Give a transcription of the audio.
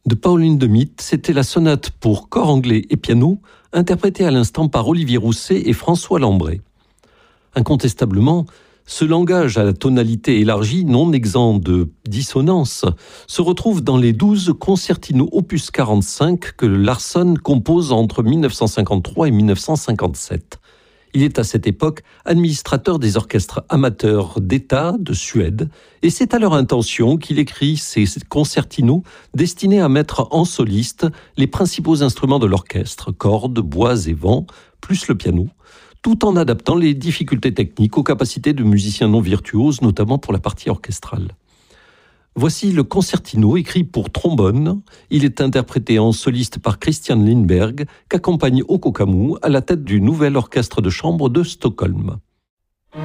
De Paul Hindemith, c'était la sonate pour corps anglais et piano, interprétée à l'instant par Olivier Rousset et François Lambret. Incontestablement, ce langage à la tonalité élargie, non exempt de dissonance, se retrouve dans les 12 concertinos opus 45 que Larsson compose entre 1953 et 1957. Il est à cette époque administrateur des orchestres amateurs d'État de Suède et c'est à leur intention qu'il écrit ces concertinos destinés à mettre en soliste les principaux instruments de l'orchestre, cordes, bois et vent, plus le piano, tout en adaptant les difficultés techniques aux capacités de musiciens non virtuoses, notamment pour la partie orchestrale. Voici le concertino écrit pour trombone. Il est interprété en soliste par Christian Lindberg, qu'accompagne Oko Kamuu à la tête du nouvel orchestre de chambre de Stockholm.